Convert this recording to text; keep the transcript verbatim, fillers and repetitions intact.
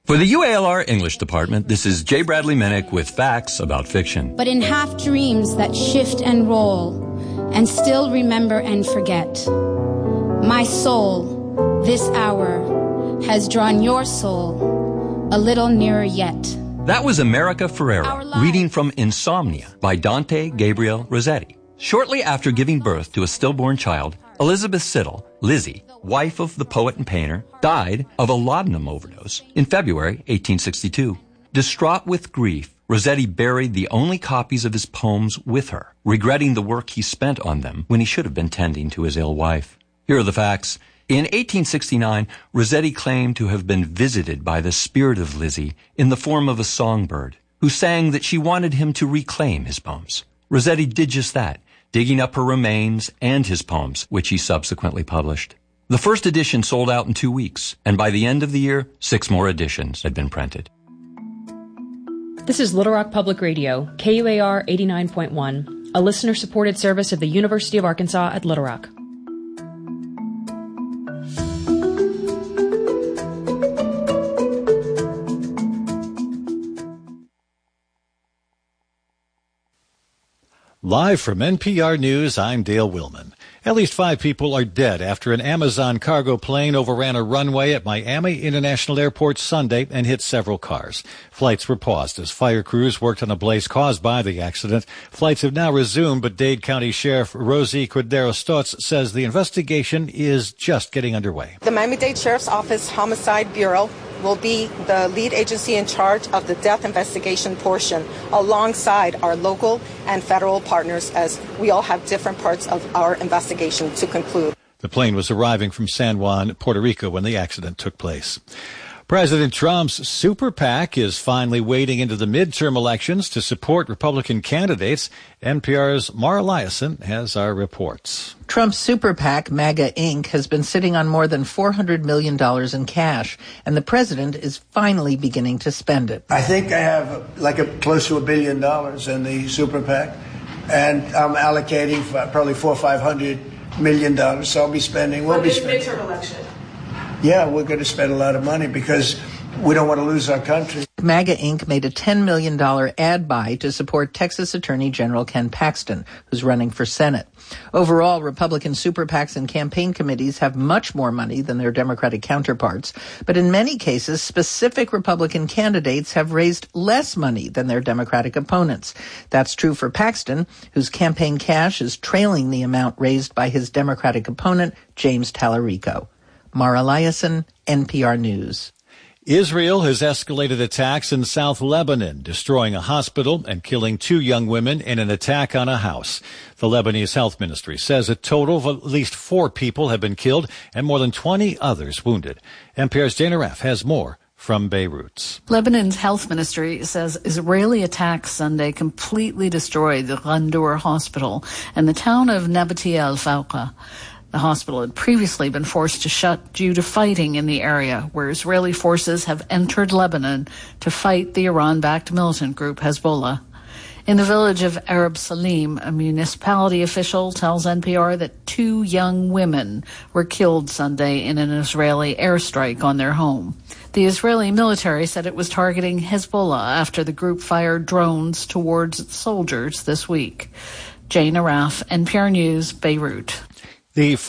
For the U A L R English Department, this is J. Bradley Minnick with facts about fiction. But in half dreams that shift and roll, and still remember and forget, my soul, this hour, has drawn your soul a little nearer yet. That was America Ferrera, reading from Insomnia by Dante Gabriel Rossetti. Shortly after giving birth to a stillborn child, Elizabeth Siddal, Lizzie, wife of the poet and painter, died of a laudanum overdose in February eighteen sixty-two. Distraught with grief, Rossetti buried the only copies of his poems with her, regretting the work he spent on them when he should have been tending to his ill wife. Here are the facts. In eighteen sixty-nine, Rossetti claimed to have been visited by the spirit of Lizzie in the form of a songbird, who sang that she wanted him to reclaim his poems. Rossetti did just that, digging up her remains and his poems, which he subsequently published. The first edition sold out in two weeks, and by the end of the year, six more editions had been printed. This is Little Rock Public Radio, K U A R eighty-nine point one, a listener-supported service of the University of Arkansas at Little Rock. Live from N P R News, I'm Dale Willman. At least five people are dead after an Amazon cargo plane overran a runway at Miami International Airport Sunday and hit several cars. Flights were paused as fire crews worked on a blaze caused by the accident. Flights have now resumed, but Dade County Sheriff Rosie Cordero-Stotz says the investigation is just getting underway. The Miami-Dade Sheriff's Office Homicide Bureau will be the lead agency in charge of the death investigation portion, alongside our local and federal partners, as we all have different parts of our investigation to conclude. The plane was arriving from San Juan, Puerto Rico, when the accident took place. President Trump's super PAC is finally wading into the midterm elections to support Republican candidates. N P R's Mara Liasson has our reports. Trump's super PAC, MAGA Incorporated, has been sitting on more than four hundred million dollars in cash, and the president is finally beginning to spend it. I think I have like a, close to a billion dollars in the super PAC, and I'm allocating for probably four or five hundred million dollars, so I'll be spending, we'll be spending. Midterm election. Yeah, we're going to spend a lot of money because we don't want to lose our country. MAGA Incorporated made a ten million dollars ad buy to support Texas Attorney General Ken Paxton, who's running for Senate. Overall, Republican super PACs and campaign committees have much more money than their Democratic counterparts, but in many cases, specific Republican candidates have raised less money than their Democratic opponents. That's true for Paxton, whose campaign cash is trailing the amount raised by his Democratic opponent, James Tallarico. Mara Liasson, N P R News. Israel has escalated attacks in South Lebanon, destroying a hospital and killing two young women in an attack on a house. The Lebanese Health Ministry says a total of at least four people have been killed and more than twenty others wounded. N P R's Dana Raff has more from Beirut. Lebanon's health ministry says Israeli attacks Sunday completely destroyed the Ghandour hospital and the town of Nabati al-Fawqa. The hospital had previously been forced to shut due to fighting in the area, where Israeli forces have entered Lebanon to fight the Iran-backed militant group Hezbollah. In the village of Arab Salim, a municipality official tells N P R that two young women were killed Sunday in an Israeli airstrike on their home. The Israeli military said it was targeting Hezbollah after the group fired drones towards its soldiers this week. Jane Araf, N P R News, Beirut. The